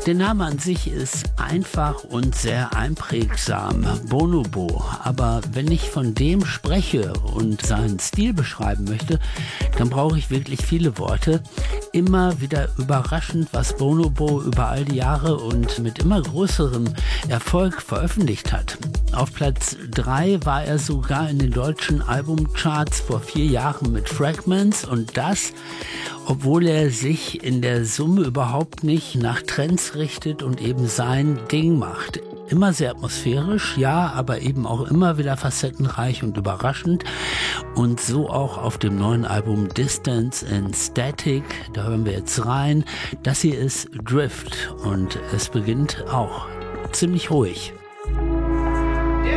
Der Name an sich ist einfach und sehr einprägsam, Bonobo. Aber wenn ich von dem spreche und seinen Stil beschreiben möchte, dann brauche ich wirklich viele Worte. Immer wieder überraschend, was Bonobo über all die Jahre und mit immer größerem Erfolg veröffentlicht hat. Auf Platz 3 war er sogar in den deutschen Albumcharts vor 4 Jahren mit Fragments, und das, obwohl er sich in der Summe überhaupt nicht nach Trends richtet und eben sein Ding macht. Immer sehr atmosphärisch, ja, aber eben auch immer wieder facettenreich und überraschend. Und so auch auf dem neuen Album Distance and Static. Da hören wir jetzt rein. Das hier ist Drift und es beginnt auch ziemlich ruhig.